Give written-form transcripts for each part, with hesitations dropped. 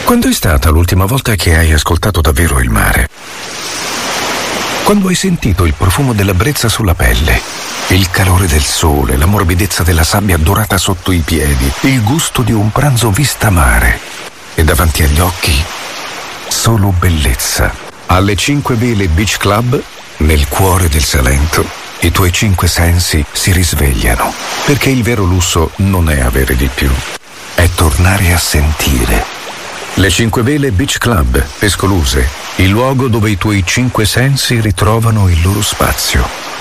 Quando è stata l'ultima volta che hai ascoltato davvero il mare? Quando hai sentito il profumo della brezza sulla pelle, il calore del sole, la morbidezza della sabbia dorata sotto i piedi, il gusto di un pranzo vista mare e davanti agli occhi solo bellezza. Alle 5 Vele Beach Club, nel cuore del Salento, i tuoi 5 sensi si risvegliano, perché il vero lusso non è avere di più, è tornare a sentire. Le 5 Vele Beach Club, Pescoluse, il luogo dove i tuoi 5 sensi ritrovano il loro spazio.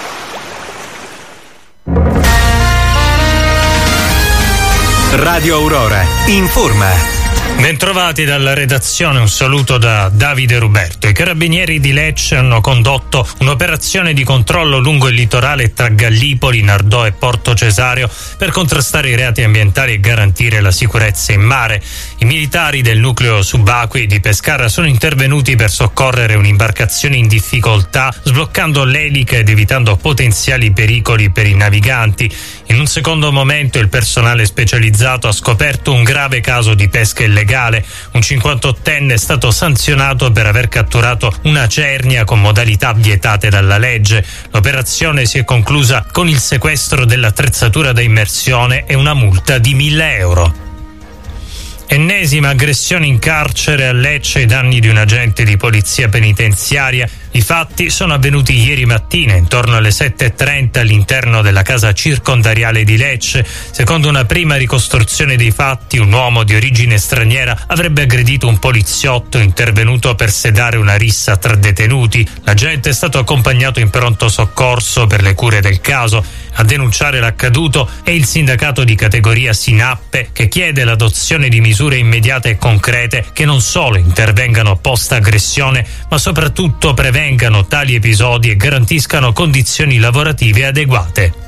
Radio Aurora informa. Bentrovati dalla redazione, un saluto da Davide Ruberto. I carabinieri di Lecce hanno condotto un'operazione di controllo lungo il litorale tra Gallipoli, Nardò e Porto Cesareo per contrastare i reati ambientali e garantire la sicurezza in mare. I militari del nucleo subacquei di Pescara sono intervenuti per soccorrere un'imbarcazione in difficoltà, sbloccando l'elica ed evitando potenziali pericoli per i naviganti. In un secondo momento il personale specializzato ha scoperto un grave caso di pesca illegale. Un 58enne è stato sanzionato per aver catturato una cernia con modalità vietate dalla legge. L'operazione si è conclusa con il sequestro dell'attrezzatura da immersione e una multa di 1.000 euro. Ennesima aggressione in carcere a Lecce ai danni di un agente di polizia penitenziaria. I fatti sono avvenuti ieri mattina intorno alle 7:30 all'interno della casa circondariale di Lecce. Secondo una prima ricostruzione dei fatti, un uomo di origine straniera avrebbe aggredito un poliziotto intervenuto per sedare una rissa tra detenuti. L'agente è stato accompagnato in pronto soccorso per le cure del caso. A denunciare l'accaduto è il sindacato di categoria Sinappe, che chiede l'adozione di misure immediate e concrete che non solo intervengano post aggressione, ma soprattutto prevengano tali episodi e garantiscano condizioni lavorative adeguate.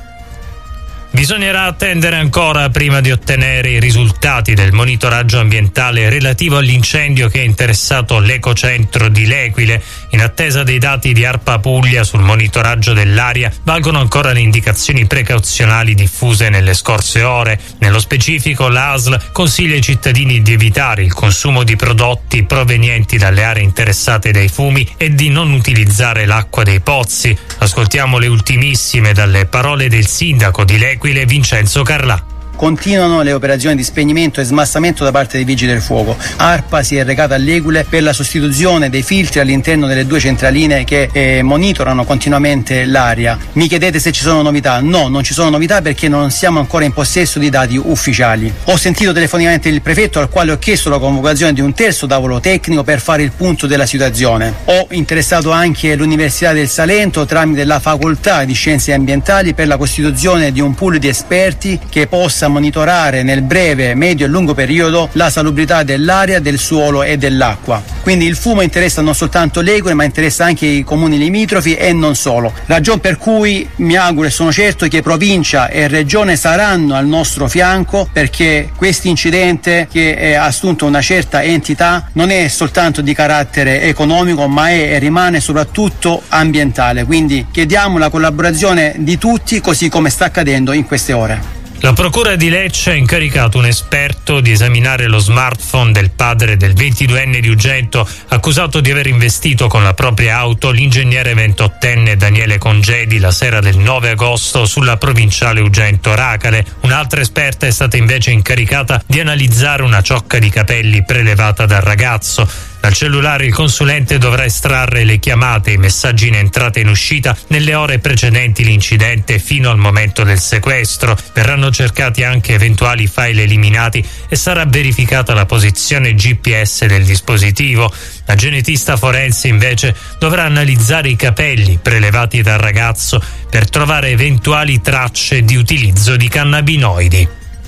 Bisognerà attendere ancora prima di ottenere i risultati del monitoraggio ambientale relativo all'incendio che ha interessato l'ecocentro di L'Equile. In attesa dei dati di ARPA Puglia sul monitoraggio dell'aria valgono ancora le indicazioni precauzionali diffuse nelle scorse ore. Nello specifico l'ASL consiglia ai cittadini di evitare il consumo di prodotti provenienti dalle aree interessate dai fumi e di non utilizzare l'acqua dei pozzi. Ascoltiamo le ultimissime dalle parole del sindaco di L'Equile, Vincenzo Carlà. Continuano le operazioni di spegnimento e smassamento da parte dei vigili del fuoco. ARPA si è recata all'Equile per la sostituzione dei filtri all'interno delle 2 centraline che monitorano continuamente l'aria. Mi chiedete se ci sono novità? No, non ci sono novità perché non siamo ancora in possesso di dati ufficiali. Ho sentito telefonicamente il prefetto, al quale ho chiesto la convocazione di un terzo tavolo tecnico per fare il punto della situazione. Ho interessato anche l'Università del Salento tramite la facoltà di scienze ambientali per la costituzione di un pool di esperti che possa monitorare nel breve, medio e lungo periodo la salubrità dell'aria, del suolo e dell'acqua. Quindi il fumo interessa non soltanto l'Equile, ma interessa anche i comuni limitrofi e non solo. Ragion per cui mi auguro e sono certo che provincia e regione saranno al nostro fianco, perché questo incidente che ha assunto una certa entità non è soltanto di carattere economico, ma è e rimane soprattutto ambientale. Quindi chiediamo la collaborazione di tutti, così come sta accadendo in queste ore. La Procura di Lecce ha incaricato un esperto di esaminare lo smartphone del padre del 22enne di Ugento, accusato di aver investito con la propria auto l'ingegnere 28enne Daniele Congedi la sera del 9 agosto sulla provinciale Ugento-Racale. Un'altra esperta è stata invece incaricata di analizzare una ciocca di capelli prelevata dal ragazzo. Dal cellulare il consulente dovrà estrarre le chiamate e i messaggi in entrata e in uscita nelle ore precedenti l'incidente fino al momento del sequestro. Verranno cercati anche eventuali file eliminati e sarà verificata la posizione GPS del dispositivo. La genetista forense invece dovrà analizzare i capelli prelevati dal ragazzo per trovare eventuali tracce di utilizzo di cannabinoidi.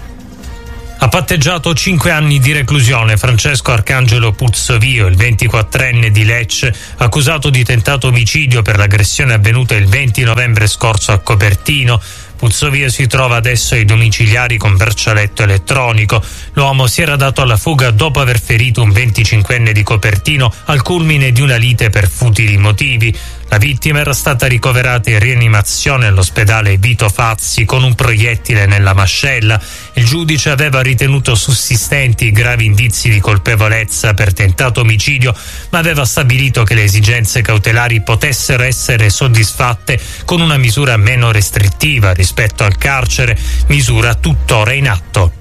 Ha patteggiato 5 anni di reclusione Francesco Arcangelo Puzzovio, il 24enne di Lecce, accusato di tentato omicidio per l'aggressione avvenuta il 20 novembre scorso a Copertino. Puzzovio si trova adesso ai domiciliari con braccialetto elettronico. L'uomo si era dato alla fuga dopo aver ferito un 25enne di Copertino al culmine di una lite per futili motivi. La vittima era stata ricoverata in rianimazione all'ospedale Vito Fazzi con un proiettile nella mascella. Il giudice aveva ritenuto sussistenti gravi indizi di colpevolezza per tentato omicidio, ma aveva stabilito che le esigenze cautelari potessero essere soddisfatte con una misura meno restrittiva rispetto al carcere, misura tuttora in atto.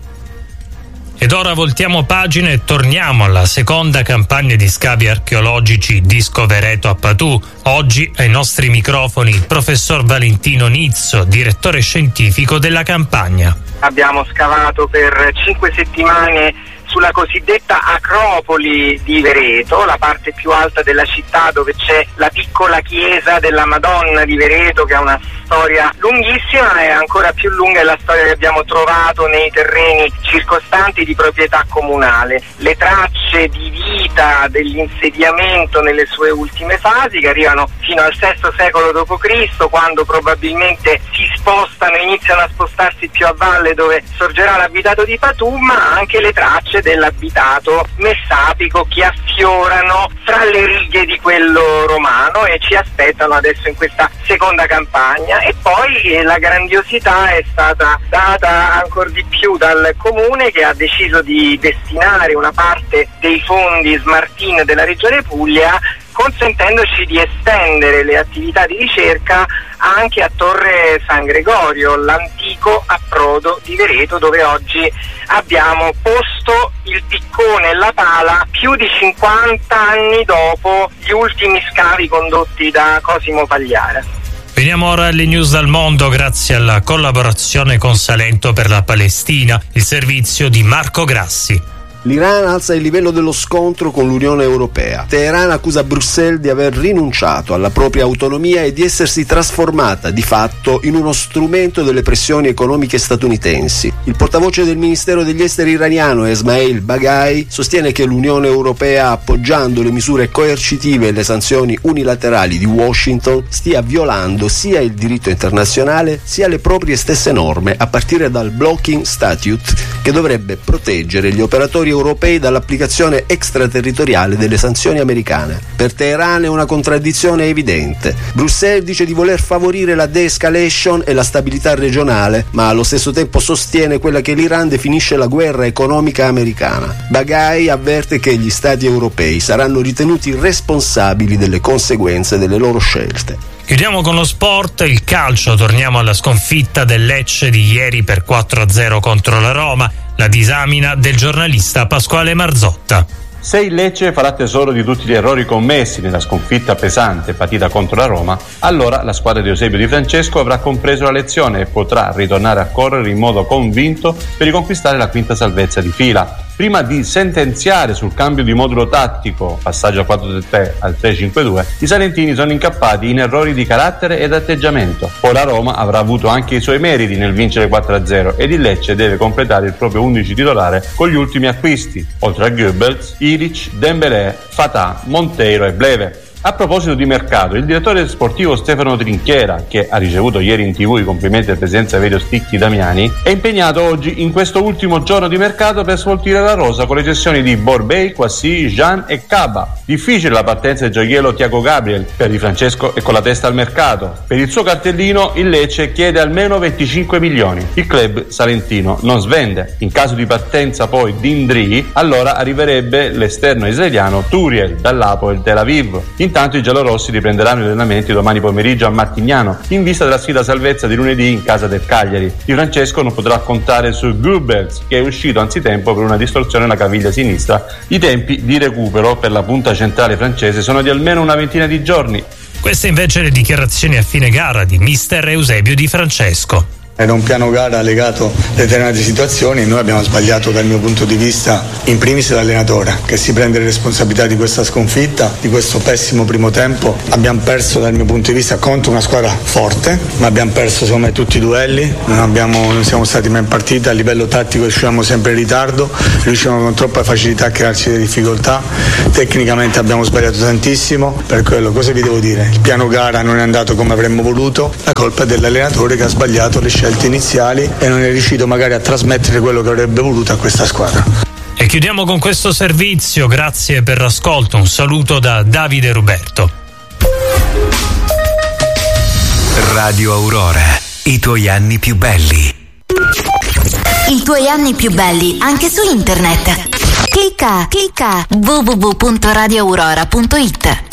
Ed ora voltiamo pagina e torniamo alla seconda campagna di scavi archeologici di Scovereto a Patù. Oggi ai nostri microfoni il professor Valentino Nizzo, direttore scientifico della campagna. Abbiamo scavato per 5 settimane sulla cosiddetta Acropoli di Vereto, la parte più alta della città, dove c'è la piccola chiesa della Madonna di Vereto, che ha una storia lunghissima, e ancora più lunga è la storia che abbiamo trovato nei terreni circostanti di proprietà comunale. Le tracce di vita dell'insediamento nelle sue ultime fasi, che arrivano fino al VI secolo d.C., quando probabilmente si spostano, iniziano a spostarsi più a valle dove sorgerà l'abitato di Patù, ma anche le tracce dell'abitato messapico che affiorano fra le righe di quello romano e ci aspettano adesso in questa seconda campagna. E poi la grandiosità è stata data ancora di più dal comune, che ha deciso di destinare una parte dei fondi Smartin della Regione Puglia, consentendoci di estendere le attività di ricerca anche a Torre San Gregorio, l'antico approdo di Vereto, dove oggi abbiamo posto il piccone e la pala più di 50 anni dopo gli ultimi scavi condotti da Cosimo Pagliara. Veniamo ora alle news dal mondo, grazie alla collaborazione con Salento per la Palestina, il servizio di Marco Grassi. L'Iran alza il livello dello scontro con l'Unione Europea. Teheran accusa Bruxelles di aver rinunciato alla propria autonomia e di essersi trasformata di fatto in uno strumento delle pressioni economiche statunitensi. Il portavoce del Ministero degli Esteri iraniano, Esmail Baghai, sostiene che l'Unione Europea, appoggiando le misure coercitive e le sanzioni unilaterali di Washington, stia violando sia il diritto internazionale sia le proprie stesse norme, a partire dal Blocking Statute, che dovrebbe proteggere gli operatori europei dall'applicazione extraterritoriale delle sanzioni americane. Per Teheran è una contraddizione evidente. Bruxelles dice di voler favorire la de-escalation e la stabilità regionale, ma allo stesso tempo sostiene quella che l'Iran definisce la guerra economica americana. Baghai avverte che gli stati europei saranno ritenuti responsabili delle conseguenze delle loro scelte. Chiudiamo con lo sport, il calcio, torniamo alla sconfitta del Lecce di ieri per 4-0 contro la Roma, la disamina del giornalista Pasquale Marzotta. Se il Lecce farà tesoro di tutti gli errori commessi nella sconfitta pesante patita contro la Roma, allora la squadra di Eusebio Di Francesco avrà compreso la lezione e potrà ritornare a correre in modo convinto per riconquistare la quinta salvezza di fila. Prima di sentenziare sul cambio di modulo tattico, passaggio al 4-3 al 3-5-2, i salentini sono incappati in errori di carattere ed atteggiamento. Poi la Roma avrà avuto anche i suoi meriti nel vincere 4-0 ed il Lecce deve completare il proprio 11 titolare con gli ultimi acquisti, oltre a Goebbels, Ilic, Dembélé, Fatah, Monteiro e Bleve. A proposito di mercato, il direttore sportivo Stefano Trinchera, che ha ricevuto ieri in TV i complimenti del presidente Saverio Sticchi Damiani, è impegnato oggi in questo ultimo giorno di mercato per sfoltire la rosa con le cessioni di Borbey, Quassi, Jean e Caba. Difficile la partenza del gioiello Thiago Gabriel, per Di Francesco è con la testa al mercato. Per il suo cartellino il Lecce chiede almeno 25 milioni. Il club salentino non svende. In caso di partenza poi di Indri, allora arriverebbe l'esterno israeliano Turiel dall'Apoel Tel Aviv. Intanto i giallorossi riprenderanno gli allenamenti domani pomeriggio a Martignano in vista della sfida salvezza di lunedì in casa del Cagliari. Di Francesco non potrà contare su Goebbels, che è uscito anzitempo per una distorsione alla caviglia sinistra. I tempi di recupero per la punta centrale francese sono di almeno una ventina di giorni. Queste invece le dichiarazioni a fine gara di mister Eusebio Di Francesco. Era un piano gara legato a determinate situazioni e noi abbiamo sbagliato dal mio punto di vista, in primis l'allenatore che si prende le responsabilità di questa sconfitta, di questo pessimo primo tempo. Abbiamo perso dal mio punto di vista contro una squadra forte, ma abbiamo perso secondo me tutti i duelli, non siamo stati mai in partita, a livello tattico uscivamo sempre in ritardo, riuscivamo con troppa facilità a crearci delle difficoltà, tecnicamente abbiamo sbagliato tantissimo, per quello cosa vi devo dire? Il piano gara non è andato come avremmo voluto, la colpa è dell'allenatore che ha sbagliato le scelte iniziali e non è riuscito magari a trasmettere quello che avrebbe voluto a questa squadra. E chiudiamo con questo servizio, grazie per l'ascolto, un saluto da Davide Ruberto. Radio Aurora, i tuoi anni più belli. I tuoi anni più belli anche su internet. Clicca www.radioaurora.it.